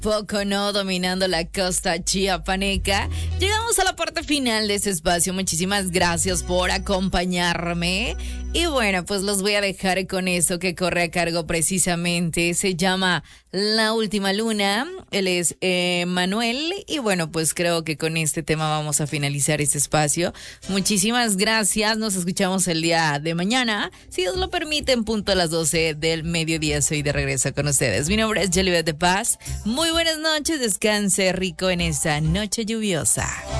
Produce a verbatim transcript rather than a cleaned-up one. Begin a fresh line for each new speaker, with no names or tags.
Poco no, dominando la costa chiapaneca. Llegamos a la parte final de este espacio. Muchísimas gracias por acompañarme. Y bueno, pues los voy a dejar con eso que corre a cargo precisamente. Se llama La Última Luna. Él es eh, Manuel. Y bueno, pues creo que con este tema vamos a finalizar este espacio. Muchísimas gracias. Nos escuchamos el día de mañana. Si Dios lo permite, en punto a las doce del mediodía. Soy de regreso con ustedes. Mi nombre es Yelibet de Paz. Muy buenas noches. Descanse rico en esta noche lluviosa.